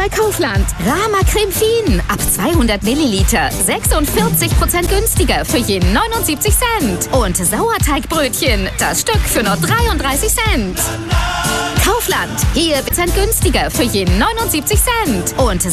bei Kaufland. Rama Creme Fien ab 200 Milliliter. 46% günstiger für je 79 Cent. Und Sauerteigbrötchen, das Stück für nur 33 Cent. Kaufland, hier 10% günstiger für je 79 Cent. Und